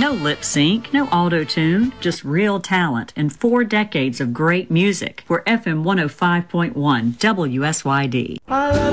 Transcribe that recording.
No lip sync, no auto-tune, just real talent and 4 decades of great music. We're FM 105.1 WSYD. I love